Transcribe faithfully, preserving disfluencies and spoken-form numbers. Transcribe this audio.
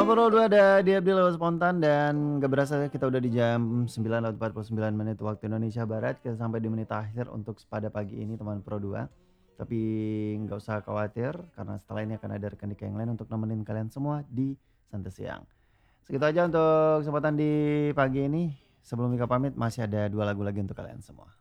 Teman Pro dua ada di Abdil lewat spontan dan gak berasa kita udah di jam sembilan lewat empat puluh sembilan menit waktu Indonesia Barat. Kita sampai di menit akhir untuk pada pagi ini teman Pro dua. Tapi nggak usah khawatir karena setelah ini akan ada rekan Dika yang lain untuk nemenin kalian semua di Santai Siang. Segitu aja untuk kesempatan di pagi ini. Sebelum Mika pamit masih ada dua lagu lagi untuk kalian semua.